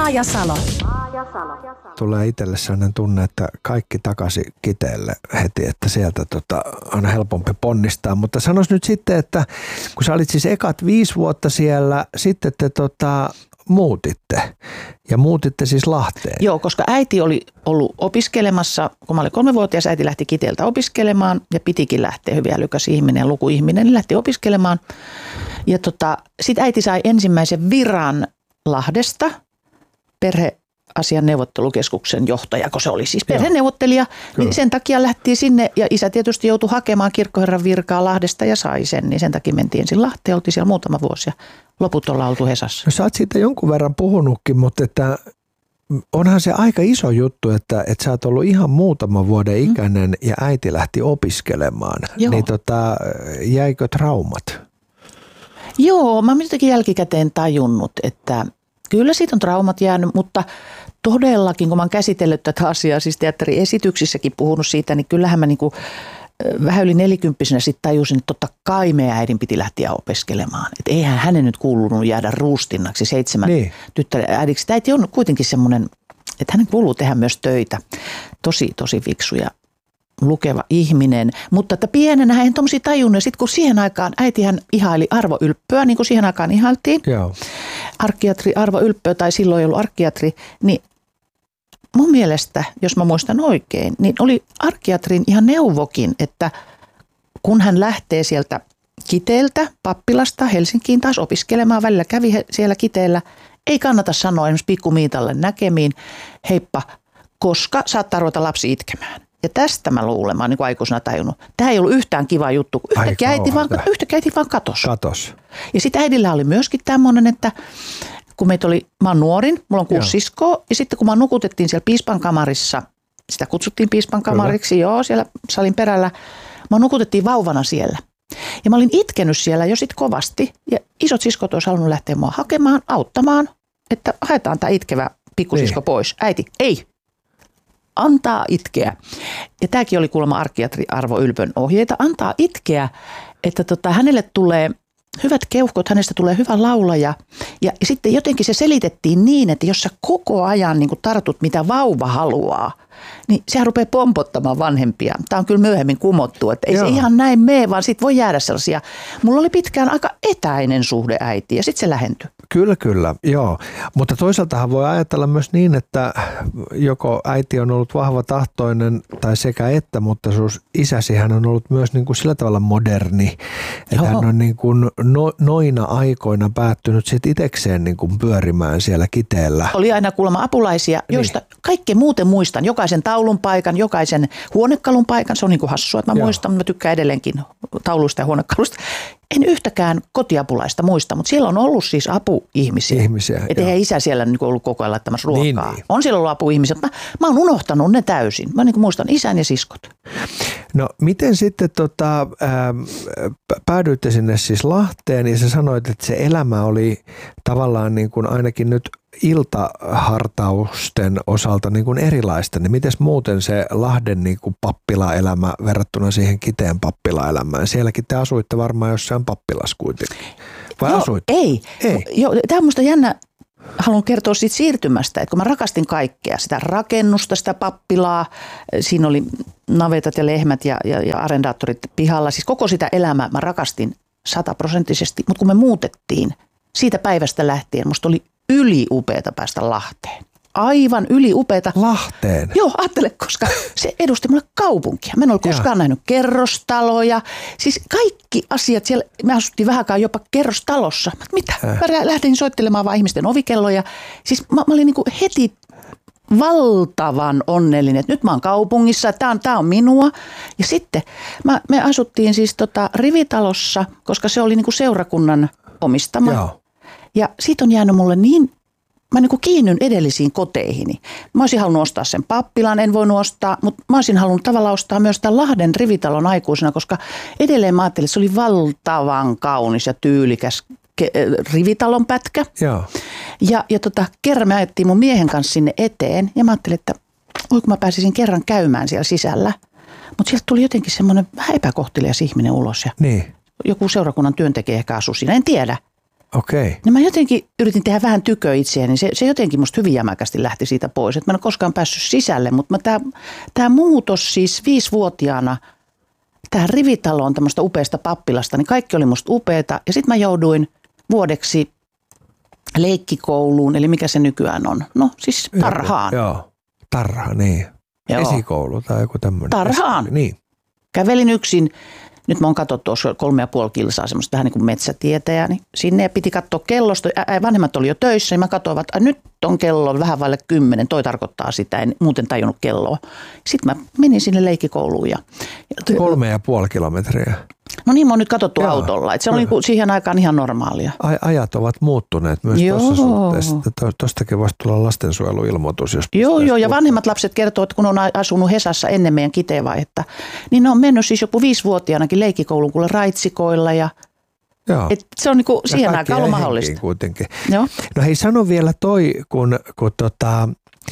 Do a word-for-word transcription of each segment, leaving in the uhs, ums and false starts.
Maa ja Salo. Tulee itselle sellainen tunne, että kaikki takaisin Kiteelle heti, että sieltä tota, on helpompi ponnistaa. Mutta sanois nyt sitten, että kun sä olit siis ekat viisi vuotta siellä, sitten te tota, muutitte ja muutitte siis Lahteen. Joo, koska äiti oli ollut opiskelemassa, kun mä olin kolmevuotias, äiti lähti Kiteeltä opiskelemaan ja pitikin lähteä, hyvin älykäs ihminen ja lukuihminen, niin lähti opiskelemaan. Ja tota, sitten äiti sai ensimmäisen viran Lahdesta, perheasian neuvottelukeskuksen johtaja, kun se oli siis perheneuvottelija, Kyllä. niin sen takia lähti sinne ja isä tietysti joutui hakemaan kirkkoherran virkaa Lahdesta ja sai sen, niin sen takia mentiin ensin Lahteen, oltiin siellä muutama vuosi ja loput ollaan oltu Hesassa. No sä oot siitä jonkun verran puhunutkin, mutta että onhan se aika iso juttu, että, että sä oot ollut ihan muutaman vuoden ikäinen mm. ja äiti lähti opiskelemaan, Joo. niin tota, jäikö traumat? Joo, mä oon jotenkin jälkikäteen tajunnut, että kyllä siitä on traumat jäänyt, mutta todellakin, kun mä oon käsitellyt tätä asiaa, siis teatteriesityksissäkin puhunut siitä, niin kyllähän mä niinku vähän yli nelikymppisenä sitten tajusin, että totta kai meidän äidin piti lähteä opiskelemaan. Että eihän hänen nyt kuulunut jäädä ruustinnaksi seitsemän niin. tyttären äidiksi. Äiti on kuitenkin semmoinen, että hänen kuuluu tehdä myös töitä. Tosi, tosi fiksu ja lukeva ihminen. Mutta että pienenä en tommosia tajunnut. Ja sitten kun siihen aikaan äitihän ihaili Arvo Ylppöä, niin kuin siihen aikaan ihailtiin. Joo. Arkkiatri Arvo Ylppö, tai silloin ei ollut arkkiatri, niin mun mielestä, jos mä muistan oikein, niin oli arkkiatrin ihan neuvokin, että kun hän lähtee sieltä Kiteeltä, pappilasta Helsinkiin taas opiskelemaan, välillä kävi siellä Kiteellä, ei kannata sanoa esimerkiksi pikkumiitalle näkemiin, heippa, koska saattaa ruveta lapsi itkemään. Ja tästä mä luulen, mä oon niin kuin aikuisena tajunnut. Tämä ei ollut yhtään kiva juttu, yhtäkkiä äiti vaan, yhtäkkiä äiti vaan katos. katos. Ja sitten äidillä oli myöskin tämmöinen, että kun meitä oli, mä oon nuorin, mulla on kuusi joo. siskoa, ja sitten kun mä nukutettiin siellä piispan kamarissa, sitä kutsuttiin piispan kamariksi, Kyllä. joo, siellä salin perällä, mä nukutettiin vauvana siellä. Ja mä olin itkenyt siellä jo sit kovasti, ja isot siskot olisi halunnut lähteä mua hakemaan, auttamaan, että haetaan tämä itkevä pikkusisko niin. pois. Äiti, ei, antaa itkeä. Ja tämäkin oli kuulemma arkkiatri Arvo Ylpön ohjeita, antaa itkeä, että tota, hänelle tulee hyvät keuhkot, hänestä tulee hyvä laulaja. Ja sitten jotenkin se selitettiin niin, että jos sä koko ajan niin kun tartut, mitä vauva haluaa, niin sehän rupeaa pompottamaan vanhempia. Tämä on kyllä myöhemmin kumottu, että ei Joo. se ihan näin mene, vaan siitä voi jäädä sellaisia. Mulla oli pitkään aika etäinen suhde äitiin ja sitten se lähentyi. Kyllä, kyllä, joo. Mutta toisaaltahan voi ajatella myös niin, että joko äiti on ollut vahva tahtoinen tai sekä että, mutta sus isäsi hän on ollut myös niin kuin sillä tavalla moderni, että joo. hän on niin kuin no, noina aikoina päättynyt sitten itsekseen niin kuin pyörimään siellä Kiteellä. Oli aina kuulemma apulaisia, joista niin. kaikki muuten muistan. Jokaisen taulun paikan, jokaisen huonekalun paikan. Se on niin kuin hassua, että mä Joo. muistan, mä tykkään edelleenkin tauluista ja huonekaluista. En yhtäkään kotiapulaista muista, mutta siellä on ollut siis apuihmisiä. Ihmisiä, että eihän isä siellä niin kuin ollut koko ajan laittamassa ruokaa. Niin, niin. On siellä ollut apuihmisiä, mutta mä, mä oon unohtanut ne täysin. Mä niin kuin muistan isän ja siskot. No miten sitten tota, äh, päädyitte sinne siis Lahteen ja sä sanoit, että se elämä oli tavallaan niin kuin ainakin nyt iltahartausten osalta niin kuin erilaista, niin mites muuten se Lahden niin kuin pappilaelämä verrattuna siihen Kiteen pappilaelämään? Sielläkin te asuitte varmaan jossain pappilas kuitenkin. Vai Joo, asuitte? Ei. ei. Joo, tämä on musta jännä. Haluan kertoa siitä siirtymästä, että kun mä rakastin kaikkea, sitä rakennusta, sitä pappilaa, siinä oli navetat ja lehmät ja, ja, ja arrendaattorit pihalla, siis koko sitä elämää mä rakastin sataprosenttisesti, mutta kun me muutettiin siitä päivästä lähtien, musta oli yli upeata päästä Lahteen. Aivan yli upeata. Lahteen? Joo, ajattele, koska se edusti mulle kaupunkia. Mä en ole koskaan ja. nähnyt kerrostaloja. Siis kaikki asiat siellä, me asuttiin vähänkään jopa kerrostalossa. Mitä? Äh. Mä lähdin soittelemaan vaan ihmisten ovikelloja. Siis mä, mä olin niin kuin heti valtavan onnellinen, että nyt mä oon kaupungissa, tää on, tää on minua. Ja sitten mä, me asuttiin siis tota rivitalossa, koska se oli niin kuin seurakunnan omistama. Joo. Ja siitä on jäänyt mulle niin, mä niin kuin kiinnyn edellisiin koteihini. Mä olisin halunnut ostaa sen pappilan, en voinut ostaa, mutta mä olisin halunnut tavallaan ostaa myös tämän Lahden rivitalon aikuisena, koska edelleen mä ajattelin, että se oli valtavan kaunis ja tyylikäs ke- rivitalon pätkä. Joo. Ja, ja tota, kerran me ajettiin mun miehen kanssa sinne eteen ja mä ajattelin, että oi kun mä pääsisin kerran käymään siellä sisällä. Mutta sieltä tuli jotenkin semmoinen vähän epäkohtelias ihminen ulos ja niin. joku seurakunnan työntekijä ehkä asui siinä, en tiedä. Okei. Okay. No mä jotenkin yritin tehdä vähän tyköä itseäni, niin se, se jotenkin musta hyvin jämäkästi lähti siitä pois. Et mä en ole koskaan päässyt sisälle, mutta tämä muutos siis viisivuotiaana tähän rivitaloon tämmöistä upeasta pappilasta, niin kaikki oli musta upeata. Ja sitten mä jouduin vuodeksi leikkikouluun, eli mikä se nykyään on? No siis tarhaan. Joo, joo. Tarha, niin. Joo. Esikoulu tai joku tämmöinen. Tarhaan. Niin. Kävelin yksin. Nyt mä oon katsottu tuossa kolme ja puoli kilsaa semmoista vähän niin kuin metsätietä ja niin sinne piti katsoa kellosta. Ä, vanhemmat oli jo töissä ja mä katsoin, että nyt on kello vähän vaille kymmenen. Toi tarkoittaa sitä, en muuten tajunnut kelloa. Sitten mä menin sinne leikkikouluun. Ja, ja kolme ja puoli kilometriä. No niin, mä oon nyt katsottu Joo, autolla. Että se oli niin siihen aikaan ihan normaalia. Ajat ovat muuttuneet myös tuossa suhteessa. Tuostakin voisi tulla lastensuojeluilmoitus. Jos joo, joo, ja vanhemmat lapset kertovat, että kun on asunut Hesassa ennen meidän Kitevaihetta, niin ne on mennyt siis joku viisivuotiaanakin leikkikouluun kuule raitsikoilla ja et se on niinku siihen aikaan ollut mahdollista. Kuitenkin. Joo. No hei, sano vielä toi, kun, kun tota,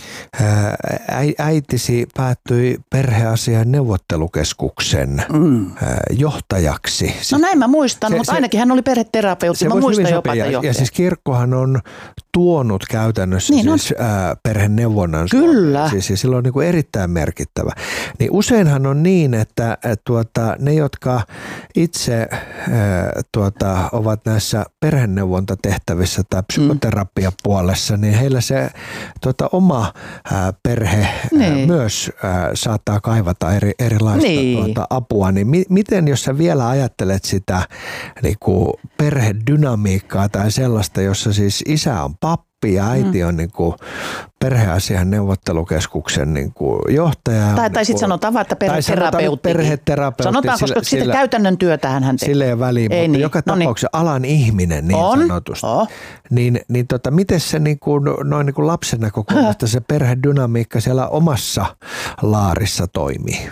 äitisi päättyi perheasian neuvottelukeskuksen mm. johtajaksi. No näin mä muistan, se, mutta ainakin hän oli perheterapeutti. Mä muistan jopa, että ja, ja siis kirkkohan on tuonut käytännössä niin siis, ää, perheneuvonnan. Kyllä. Siis, ja sillä on niin kuin erittäin merkittävä. Niin useinhan on niin, että et, tuota, ne, jotka itse ää, tuota, ovat näissä perheneuvontatehtävissä tai psykoterapiapuolessa, mm. niin heillä se tuota, oma ää, perhe niin. ää, myös ää, saattaa kaivata eri, erilaista niin. tuota, apua. Niin mi- miten, jos sä vielä ajattelet sitä niin kuin perhedynamiikkaa tai sellaista, jossa siis isä on pappi ja äiti mm. on niin kuin perheasian neuvottelukeskuksen niin kuin johtaja. Tai, tai sitten sanotaan vaan, että perheterapeutti. perheterapeutti. Sanotaan, koska sillä, sitä käytännön työtähän hän tekee. Sillä ei väliin, ei mutta niin. joka no tapauksessa niin. alan ihminen niin on. sanotusti. Oh. Niin, niin tota, miten se niin kuin, noin niin kuin lapsen näkökulmasta se perhedynamiikka siellä omassa laarissa toimii?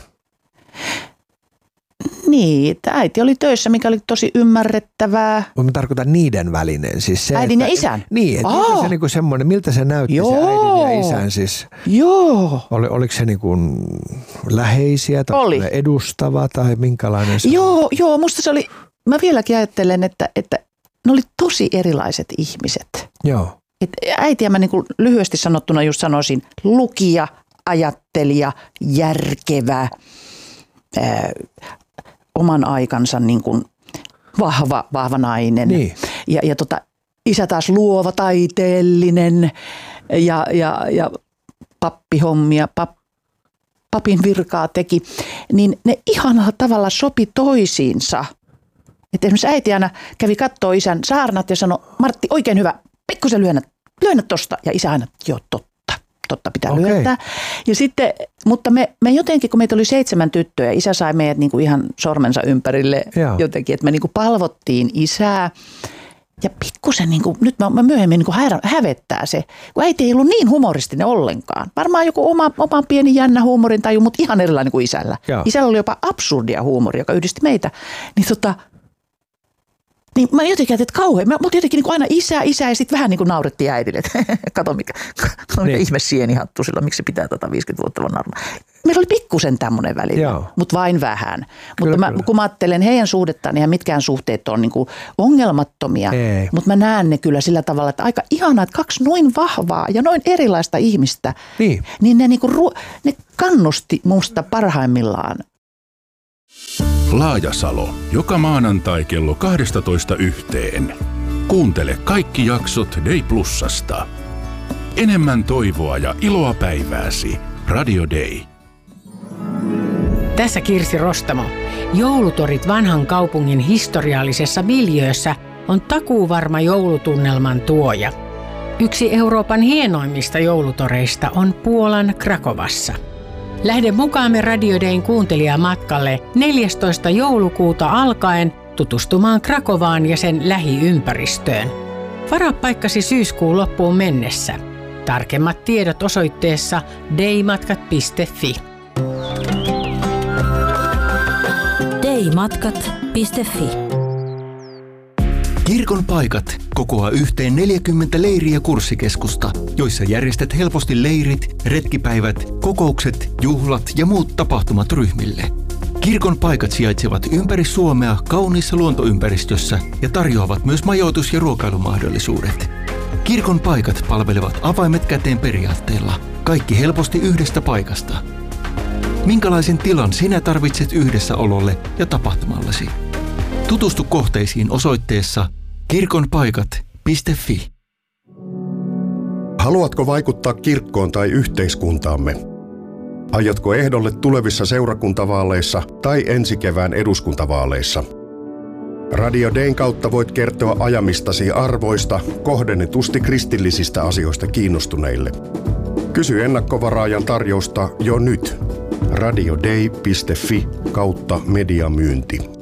Niin, että äiti oli töissä, mikä oli tosi ymmärrettävää. Mutta mä tarkoitan niiden välinen. Siis se, äidin että, ja isän? Niin, että miltä se, niin semmoinen, miltä se näytti Joo. se äidin ja isän siis? Joo. Oli, oliko se niin kuin läheisiä tai oli. edustava tai minkälainen se Joo, joo, musta se oli, mä vieläkin ajattelen, että, että ne oli tosi erilaiset ihmiset. Joo. Et äitiä mä niin kuin lyhyesti sanottuna just sanoisin lukija, ajattelija, järkevä, ää, oman aikansa niin kuin vahva, vahva nainen. Niin. Ja, ja tota, isä taas luova, taiteellinen ja, ja, ja pappihommia, pap, papin virkaa teki. Niin ne ihanalla tavalla sopi toisiinsa. Että esimerkiksi äiti aina kävi kattoo isän saarnat ja sanoi, Martti, oikein hyvä, pikkusen lyönnät, lyönnät tosta. Ja isä aina, joo totta. Totta pitää okay. lyöntää. Ja sitten, mutta me, me jotenkin, kun meitä oli seitsemän tyttöä, isä sai meidät niin kuin ihan sormensa ympärille Joo. jotenkin, että me niin kuin palvottiin isää. Ja pikkusen, niin kuin, nyt mä, mä myöhemmin niin kuin hä, hävettää se, kun äiti ei ollut niin humoristinen ollenkaan. Varmaan joku oma, oma pieni jännä huumorin taju, mutta ihan erilainen kuin isällä. Joo. Isällä oli jopa absurdia huumoria, joka yhdisti meitä. Niin tota... Niin mä jotenkin ajattelin, että kauhean. Mä jotenkin niin kuin aina isä, isä ja sitten vähän niin kuin naurettiin äidille. Kato mikä, kato mikä niin. ihme sienihattu sillä, miksi pitää tota viisikymmentä vuotta vaan narmaa. Meillä oli pikkusen tämmöinen välillä, mutta vain vähän. Kyllä, mutta mä, kun mä ajattelen heidän suhdettaan, niin mikään suhteet on niin kuin ongelmattomia. Ei. Mutta mä näen ne kyllä sillä tavalla, että aika ihanaa, että kaksi noin vahvaa ja noin erilaista ihmistä, niin, niin ne, niin kuin, ne kannusti musta parhaimmillaan. Laajasalo. Joka maanantai kello kaksitoista yhteen. Kuuntele kaikki jaksot Day Plusasta. Enemmän toivoa ja iloa päivääsi. Radio Day. Tässä Kirsi Rostamo. Joulutorit vanhan kaupungin historiallisessa miljöössä on takuuvarma joulutunnelman tuoja. Yksi Euroopan hienoimmista joulutoreista on Puolan Krakovassa. Lähde mukaamme Radio Dayn kuuntelijamatkalle neljästoista joulukuuta alkaen tutustumaan Krakovaan ja sen lähiympäristöön. Varaa paikkasi syyskuun loppuun mennessä. Tarkemmat tiedot osoitteessa daymatkat piste fi. daymatkat piste fi. Kirkon paikat kokoaa yhteen neljäkymmentä leiri- ja kurssikeskusta, joissa järjestät helposti leirit, retkipäivät, kokoukset, juhlat ja muut tapahtumat ryhmille. Kirkon paikat sijaitsevat ympäri Suomea kauniissa luontoympäristössä ja tarjoavat myös majoitus- ja ruokailumahdollisuudet. Kirkon paikat palvelevat avaimet käteen periaatteella. Kaikki helposti yhdestä paikasta. Minkälaisen tilan sinä tarvitset yhdessäololle ja tapahtumallesi? Tutustu kohteisiin osoitteessa kirkonpaikat piste fi. Haluatko vaikuttaa kirkkoon tai yhteiskuntaamme? Aiotko ehdolle tulevissa seurakuntavaaleissa tai ensi kevään eduskuntavaaleissa? Radio Dayn kautta voit kertoa ajamistasi arvoista kohdennetusti kristillisistä asioista kiinnostuneille. Kysy ennakkovaraajan tarjousta jo nyt. radioday piste fi kautta mediamyynti.